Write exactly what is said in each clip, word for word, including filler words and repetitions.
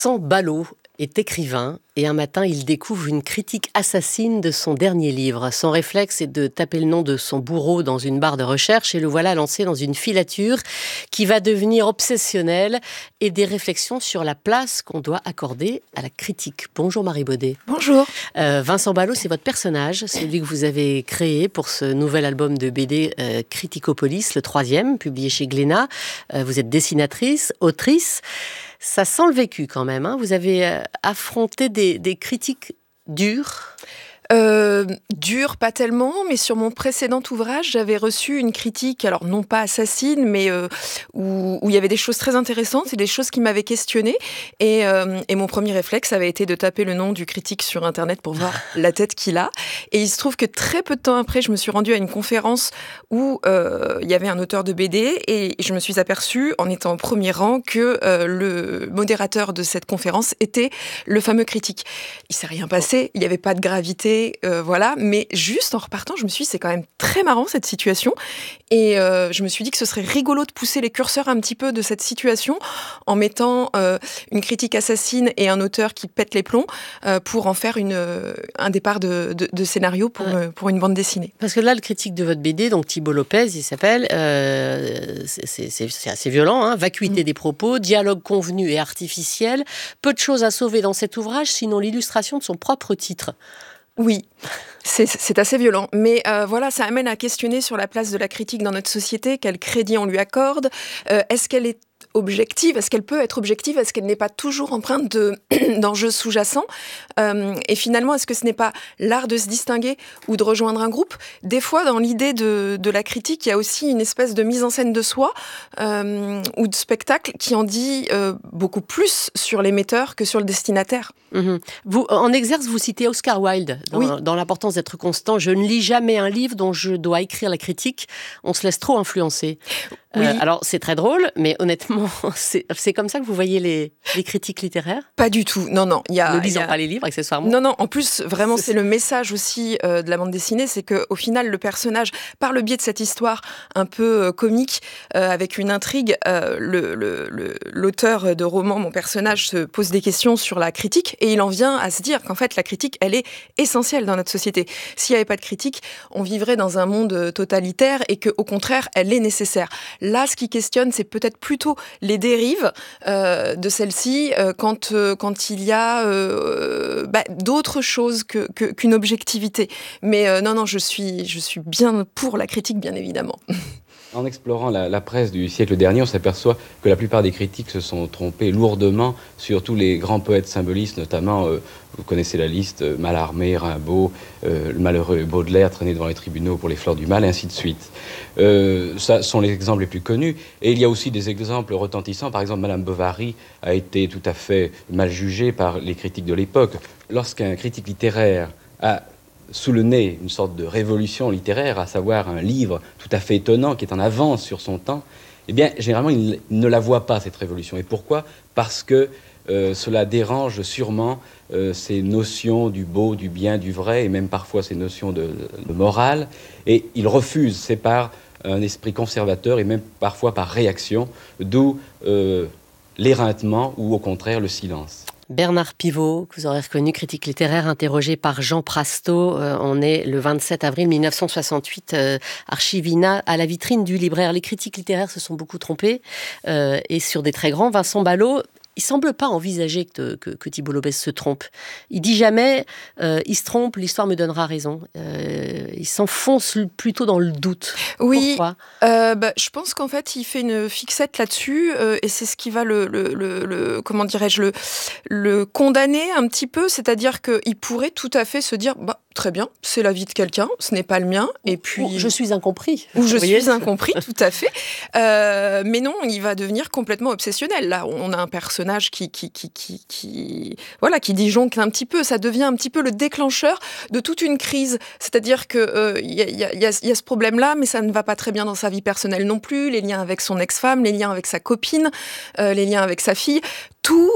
Vincent Ballot est écrivain et un matin, il découvre une critique assassine de son dernier livre. Son réflexe est de taper le nom de son bourreau dans une barre de recherche et le voilà lancé dans une filature qui va devenir obsessionnelle et des réflexions sur la place qu'on doit accorder à la critique. Bonjour Marie Baudet. Bonjour. Euh, Vincent Ballot, c'est votre personnage, celui que vous avez créé pour ce nouvel album de B D euh, Criticopolis, le troisième, publié chez Glénat. Euh, vous êtes dessinatrice, autrice. Ça sent le vécu quand même, hein. Vous avez euh, affronté des, des critiques dures. Euh, dur, pas tellement, mais sur mon précédent ouvrage, j'avais reçu une critique, alors non pas assassine, mais euh, où, où il y avait des choses très intéressantes et des choses qui m'avaient questionnée. Et, euh, et mon premier réflexe avait été de taper le nom du critique sur Internet pour voir la tête qu'il a. Et il se trouve que très peu de temps après, je me suis rendue à une conférence où euh, il y avait un auteur de B D et je me suis aperçue, en étant au premier rang, que euh, le modérateur de cette conférence était le fameux critique. Il s'est rien passé, il n'y avait pas de gravité. Euh, voilà, mais juste en repartant, je me suis dit, c'est quand même très marrant cette situation. Et euh, je me suis dit que ce serait rigolo de pousser les curseurs un petit peu de cette situation en mettant euh, une critique assassine et un auteur qui pète les plombs euh, pour en faire une, euh, un départ de, de, de scénario pour, ouais. euh, pour une bande dessinée. Parce que là, le critique de votre B D, donc Thibault Lopez, il s'appelle, euh, c'est, c'est, c'est, c'est assez violent, hein, vacuité mmh. des propos, dialogue convenu et artificiel, peu de choses à sauver dans cet ouvrage, sinon l'illustration de son propre titre. Oui, c'est, c'est assez violent. Mais euh, voilà, ça amène à questionner sur la place de la critique dans notre société, quel crédit on lui accorde, euh, est-ce qu'elle est objective, est-ce qu'elle peut être objective, est-ce qu'elle n'est pas toujours empreinte de, d'enjeux sous-jacents euh, et finalement, est-ce que ce n'est pas l'art de se distinguer ou de rejoindre un groupe? Des fois, dans l'idée de, de la critique, il y a aussi une espèce de mise en scène de soi euh, ou de spectacle qui en dit euh, beaucoup plus sur l'émetteur que sur le destinataire. Mmh. Vous, en exerce, vous citez Oscar Wilde dans, oui. dans l'importance d'être constant. Je ne lis jamais un livre dont je dois écrire la critique. On se laisse trop influencer. Oui. Euh, alors, c'est très drôle, mais honnêtement, c'est, c'est comme ça que vous voyez les, les critiques littéraires? Pas du tout, non, non. Y a, ne lisant y a... pas les livres, accessoirement. Non, non, en plus, vraiment, c'est le message aussi euh, de la bande dessinée, c'est qu'au final, le personnage, par le biais de cette histoire un peu euh, comique, euh, avec une intrigue, euh, le, le, le, l'auteur de roman, mon personnage, se pose des questions sur la critique, et il en vient à se dire qu'en fait, la critique, elle est essentielle dans notre société. S'il n'y avait pas de critique, on vivrait dans un monde totalitaire, et qu'au contraire, elle est nécessaire. Là, ce qui questionne, c'est peut-être plutôt les dérives euh, de celle-ci euh, quand, euh, quand il y a euh, bah, d'autres choses que, que, qu'une objectivité. Mais euh, non, non, je suis, je suis bien pour la critique, bien évidemment. En explorant la, la presse du siècle dernier, on s'aperçoit que la plupart des critiques se sont trompés lourdement sur tous les grands poètes symbolistes, notamment, euh, vous connaissez la liste, euh, Mallarmé, Rimbaud, euh, le malheureux Baudelaire traîné devant les tribunaux pour les fleurs du mal, et ainsi de suite. Euh, ça sont les exemples les plus connus. Et il y a aussi des exemples retentissants. Par exemple, Madame Bovary a été tout à fait mal jugée par les critiques de l'époque. Lorsqu'un critique littéraire a sous le nez une sorte de révolution littéraire, à savoir un livre tout à fait étonnant qui est en avance sur son temps, eh bien, généralement, il ne la voit pas, cette révolution. Et pourquoi ? Parce que euh, cela dérange sûrement euh, ces notions du beau, du bien, du vrai, et même parfois ces notions de, de morale. Et il refuse, c'est par un esprit conservateur, et même parfois par réaction, d'où euh, l'éreintement ou au contraire le silence. Bernard Pivot, que vous aurez reconnu, critique littéraire, interrogé par Jean Prasto. Euh, on est le vingt-sept avril mille neuf cent soixante-huit, euh, Archivina, à la vitrine du libraire. Les critiques littéraires se sont beaucoup trompés, euh, et sur des très grands. Vincent Ballot, il semble pas envisager que, que, que Thibault Lopez se trompe. Il dit jamais euh, « il se trompe, l'histoire me donnera raison euh, ». Il s'enfonce plutôt dans le doute. Oui, Pourquoi euh, bah, je pense qu'en fait, il fait une fixette là-dessus euh, et c'est ce qui va le, le, le, le comment dirais-je, le, le condamner un petit peu. C'est-à-dire qu'il pourrait tout à fait se dire bah, « très bien, c'est la vie de quelqu'un, ce n'est pas le mien ». Et puis, ou je suis incompris. Ou je suis incompris, tout à fait. Euh, mais non, il va devenir complètement obsessionnel. Là, on a un personnage qui, qui, qui, qui, qui, voilà, qui disjoncte un petit peu. Ça devient un petit peu le déclencheur de toute une crise. C'est-à-dire qu'il euh, y, a, y, a, y, a, y a ce problème-là, mais ça ne va pas très bien dans sa vie personnelle non plus. Les liens avec son ex-femme, les liens avec sa copine, euh, les liens avec sa fille. Tout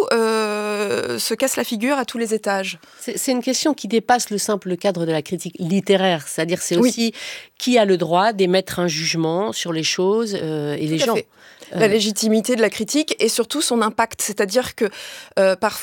euh, se casse la figure à tous les étages. C'est, c'est une question qui dépasse le simple cadre de la critique littéraire. C'est-à-dire c'est aussi oui. qui a le droit d'émettre un jugement sur les choses euh, et les gens. La légitimité de la critique et surtout son impact. C'est-à-dire que euh, parfois,